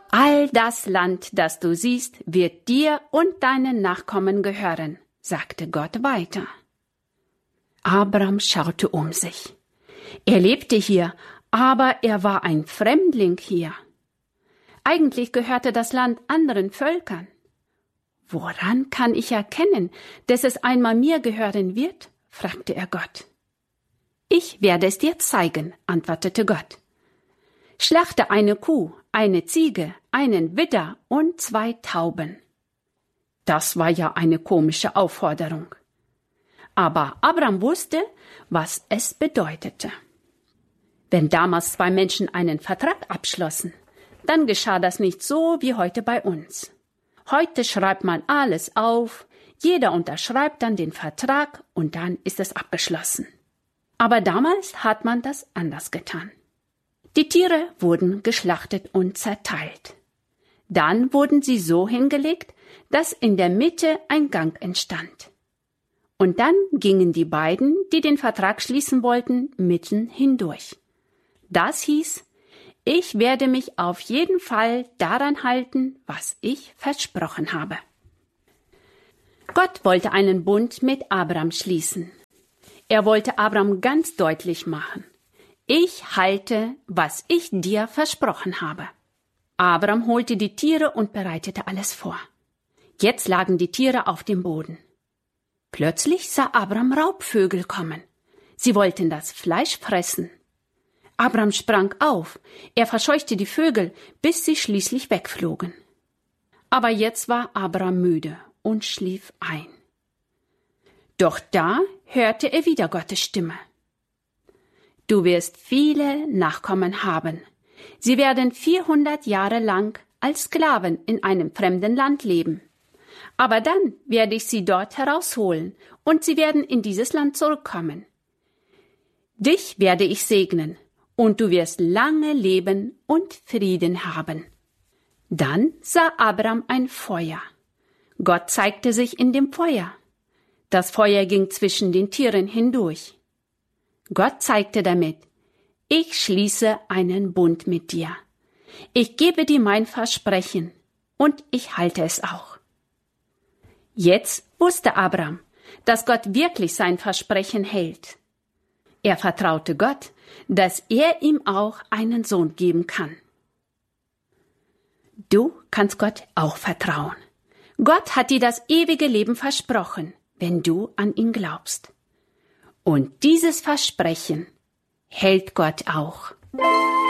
All das Land, das du siehst, wird dir und deinen Nachkommen gehören, sagte Gott weiter. Abram schaute um sich. Er lebte hier, aber er war ein Fremdling hier. Eigentlich gehörte das Land anderen Völkern. Woran kann ich erkennen, dass es einmal mir gehören wird? Fragte er Gott. Ich werde es dir zeigen, antwortete Gott. Schlachte eine Kuh, eine Ziege, einen Widder und 2 Tauben. Das war ja eine komische Aufforderung. Aber Abram wusste, was es bedeutete. Wenn damals 2 Menschen einen Vertrag abschlossen, dann geschah das nicht so wie heute bei uns. Heute schreibt man alles auf, jeder unterschreibt dann den Vertrag und dann ist es abgeschlossen. Aber damals hat man das anders getan. Die Tiere wurden geschlachtet und zerteilt. Dann wurden sie so hingelegt, dass in der Mitte ein Gang entstand. Und dann gingen die beiden, die den Vertrag schließen wollten, mitten hindurch. Das hieß, ich werde mich auf jeden Fall daran halten, was ich versprochen habe. Gott wollte einen Bund mit Abram schließen. Er wollte Abram ganz deutlich machen: Ich halte, was ich dir versprochen habe. Abram holte die Tiere und bereitete alles vor. Jetzt lagen die Tiere auf dem Boden. Plötzlich sah Abram Raubvögel kommen. Sie wollten das Fleisch fressen. Abram sprang auf. Er verscheuchte die Vögel, bis sie schließlich wegflogen. Aber jetzt war Abram müde und schlief ein. Doch da hörte er wieder Gottes Stimme. Du wirst viele Nachkommen haben. Sie werden 400 Jahre lang als Sklaven in einem fremden Land leben. Aber dann werde ich sie dort herausholen und sie werden in dieses Land zurückkommen. Dich werde ich segnen und du wirst lange leben und Frieden haben. Dann sah Abram ein Feuer. Gott zeigte sich in dem Feuer. Das Feuer ging zwischen den Tieren hindurch. Gott zeigte damit: Ich schließe einen Bund mit dir. Ich gebe dir mein Versprechen und ich halte es auch. Jetzt wusste Abram, dass Gott wirklich sein Versprechen hält. Er vertraute Gott, dass er ihm auch einen Sohn geben kann. Du kannst Gott auch vertrauen. Gott hat dir das ewige Leben versprochen, wenn du an ihn glaubst. Und dieses Versprechen hält Gott auch.